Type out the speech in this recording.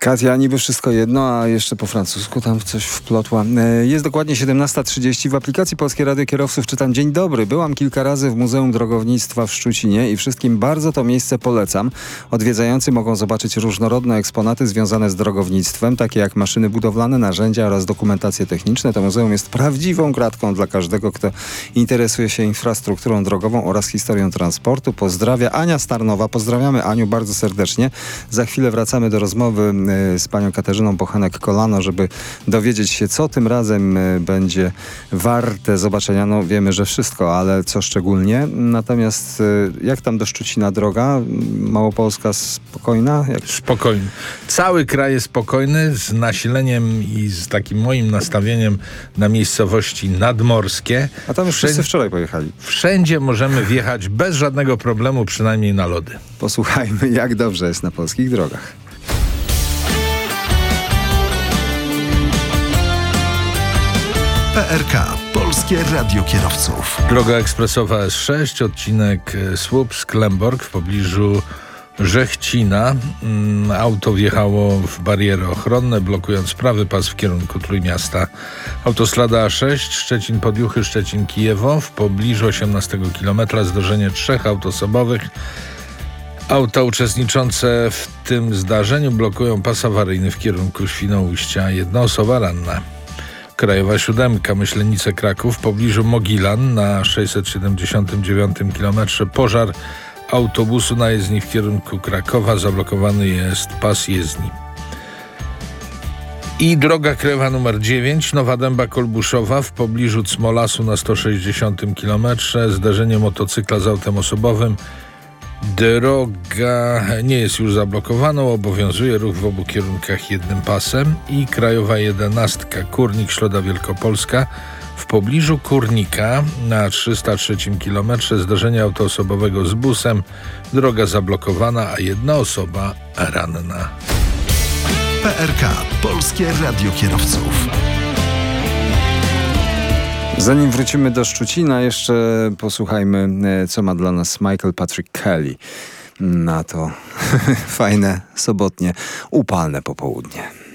Katia, niby wszystko jedno, a jeszcze po francusku tam coś wplotła. Jest dokładnie 17:30. W aplikacji Polskie Radio Kierowców czytam: dzień dobry, byłam kilka razy w Muzeum Drogownictwa w Szczucinie i wszystkim bardzo to miejsce polecam. Odwiedzający mogą zobaczyć różnorodne eksponaty związane z drogownictwem, takie jak maszyny budowlane, narzędzia oraz dokumentacje techniczne. To muzeum jest prawdziwą gratką dla każdego, kto interesuje się infrastrukturą drogową oraz historią transportu. Pozdrawia Ania Starnowa. Pozdrawiamy Aniu bardzo serdecznie. Za chwilę wracamy do rozmowy z panią Katarzyną Bochenek-Kolano, żeby dowiedzieć się, co tym razem będzie warte zobaczenia. No wiemy, że wszystko, ale co szczególnie. Natomiast jak tam do Szczucina droga? Małopolska spokojna? Spokojny. Cały kraj jest spokojny, z nasileniem i z takim moim nastawieniem na miejscowości nadmorskie. A tam już wszyscy wczoraj pojechali. Wszędzie możemy wjechać bez żadnego problemu, przynajmniej na lody. Posłuchajmy, jak dobrze jest na polskich drogach. PRK. Polskie Radio Kierowców. Droga ekspresowa S6, odcinek Słupsk-Lęborg w pobliżu Żechcina. Auto wjechało w bariery ochronne, blokując prawy pas w kierunku Trójmiasta. Autostrada A6, Szczecin-Podjuchy, Szczecin-Kijewo. W pobliżu 18 km zdarzenie 3 aut osobowych. Auta uczestniczące w tym zdarzeniu blokują pas awaryjny w kierunku Świnoujścia. 1 osoba ranna. Krajowa 7, Myślenice-Kraków, w pobliżu Mogilan na 679 km. Pożar autobusu na jezdni w kierunku Krakowa. Zablokowany jest pas jezdni. I droga krajowa numer 9, Nowa Dęba-Kolbuszowa, w pobliżu Cmolasu na 160 km. Zdarzenie motocykla z autem osobowym. Droga nie jest już zablokowana, obowiązuje ruch w obu kierunkach jednym pasem. I krajowa 11, Kórnik-Środa Wielkopolska, w pobliżu Kórnika na 303 km. Zdarzenie auto osobowego z busem, droga zablokowana, a 1 osoba ranna. PRK. Polskie Radio Kierowców. Zanim wrócimy do Szczucina, jeszcze posłuchajmy, co ma dla nas Michael Patrick Kelly na to fajne, sobotnie, upalne popołudnie.